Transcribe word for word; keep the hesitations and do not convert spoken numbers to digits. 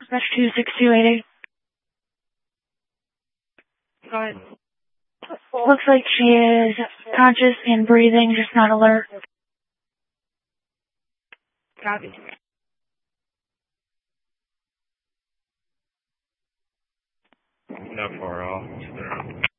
Rush two six two eight eight. Go ahead. Looks like she is conscious and breathing, just not alert. Copy. No, for all.